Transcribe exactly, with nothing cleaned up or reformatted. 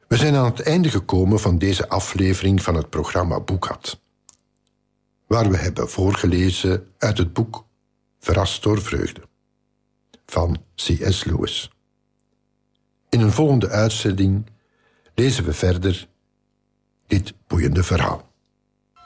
We zijn aan het einde gekomen van deze aflevering van het programma Boekhat, waar we hebben voorgelezen uit het boek Verrast door vreugde van C S Lewis. In een volgende uitzending lezen we verder dit boeiende verhaal.